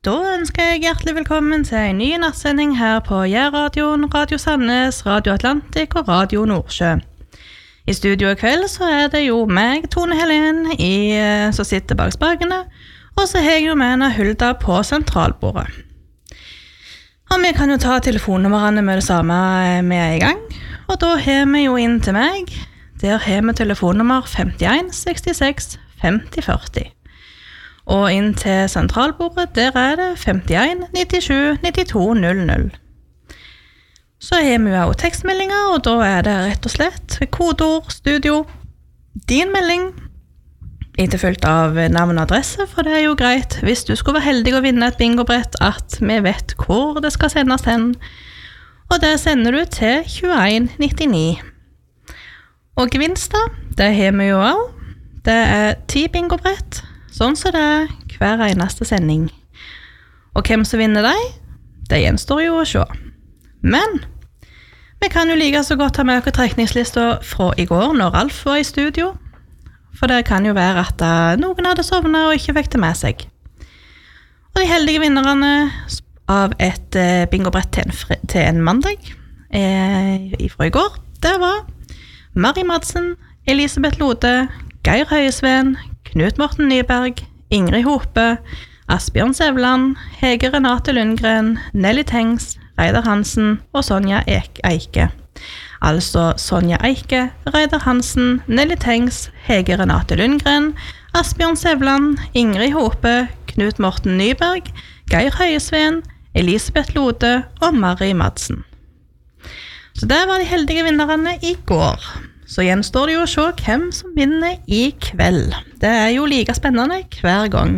Da ønsker jeg hjertelig velkommen til en ny nattsending her på Jærradioen, Radio Sandnes, Radio Atlantik og Radio Nordsjø. I studio i kveld så det jo meg, Tone Helen, som sitter bak spakene, og så har jeg jo med Anna Hulda på sentralbordet. Og vi kan jo ta telefonnummerene med det samme med i gang, og da har vi jo inn til meg. Der har vi telefonnummer 51 66 50 40. Og inn til sentralbordet, der det 51 97 92 00. Så har vi jo tekstmeldinger, og da det rett og slett kodeord, studio, din melding, etterfulgt av navn og adresse, for det jo greit hvis du skulle være heldig å vinne et bingobrett, at vi vet hvor det skal sendes hen. Og det sender du til 2199. Og gevinster, det har vi jo også. Det 10 bingobrett, sånn så det hver eneste sending. Og hvem som vinner deg, det gjenstår jo å se. Men vi kan jo like så godt ha med oss trekningslister fra i går, når Ralf var i studio. For det kan jo være at noen hadde sovnet og ikke fikk det med seg. Og de heldige vinnerne av et bingobrett til en mandag fra i går, det var Mari Madsen, Elisabeth Lode, Geir Høyesven, Knut Morten Nyberg, Ingrid Hope, Asbjørn Sevland, Hege Renate Lundgren, Nelly Tengs, Reidar Hansen og Sonja Eike. Altså Sonja Eike, Reidar Hansen, Nelly Tengs, Hege Renate Lundgren, Asbjørn Sevland, Ingrid Hope, Knut Morten Nyberg, Geir Høyesven, Elisabeth Lode og Mari Madsen. Så det var de heldige vinnerne i går. Så gjenstår det jo å se hvem som vinner i kveld. Det jo like spennende hver gang.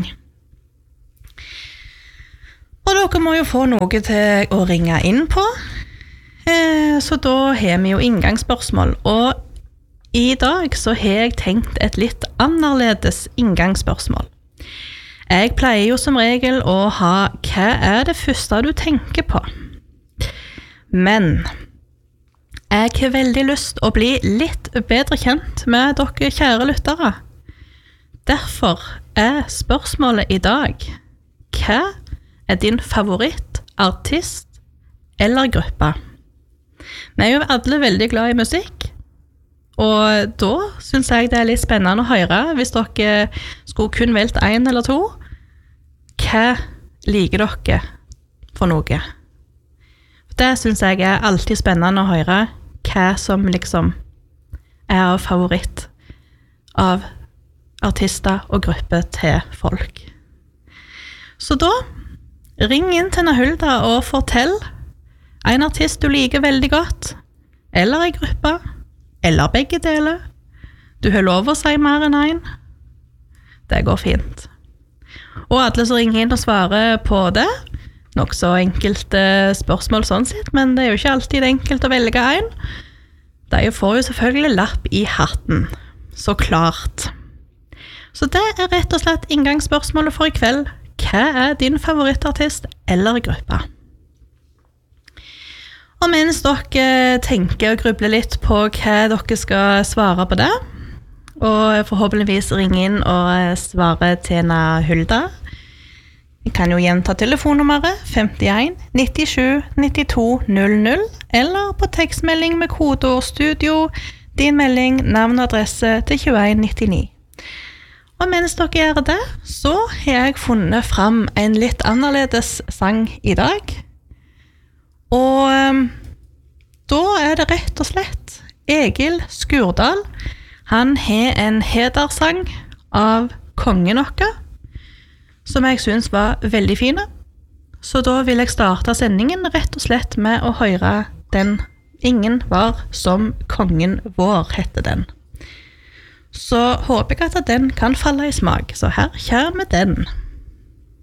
Og dere må jo få noe til å ringe inn på. Så da har vi jo inngangsspørsmål. Og i dag så har jeg tenkt et litt annerledes inngangsspørsmål. Jeg pleier jo som regel å ha hva det første du tenker på? Men jeg har veldig lyst å bli litt bedre kjent med dere kjære lyttere. Derfor spørsmålet i dag: hva din favorittartist eller gruppe? Vi jo alle veldig glad i musikk, og da synes jeg det litt spennende å høre, hvis dere skulle kun velge en eller to, hva liker dere for noe? Det synes jeg alltid spennende å høre, hva som liksom av favoritt av artister og grupper til folk. Så da, ring inn til Hulda og fortell en artist du liker veldig godt, eller en gruppe, eller begge deler. Du har lov å si mer enn en. Det går fint. Og alle som ringer inn og svarer på det, nok så enkelte spørsmål sånn sett, men det jo ikke alltid enkelt å velge en. De får jo selvfølgelig lapp i hatten, så klart. Så det rett og slett inngangsspørsmålet for i kveld. Hva din favorittartist eller gruppe? Og mens dere tenker og grubler litt på hva dere skal svare på det, og forhåpentligvis ringe inn og svare til Hulda, jeg kan jo gjenta telefonnummeret 51 97 92 00, eller på tekstmelding med kodeord studio, din melding, navn og adresse til 2199. Og mens dere gjør det, så har jeg funnet fram en litt annerledes sang i dag. Og da det rett og slett Egil Skurdal. Han har en hedersang av kongen vår, som jeg synes var veldig fine. Så da vil jeg starte sendingen rett og slett med å høre den «Ingen var som kongen vår» heter den. Så håper jeg at den kan falle i smak, så her kjør med den.